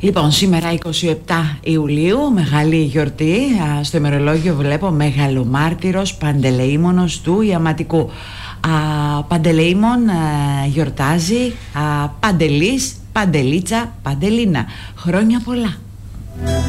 Λοιπόν, σήμερα 27 Ιουλίου, μεγάλη γιορτή. Στο ημερολόγιο βλέπω μεγαλομάρτυρος Παντελεήμονος του Ιαματικού. Παντελεήμον γιορτάζει, Παντελής, Παντελίτσα, Παντελίνα. Χρόνια πολλά.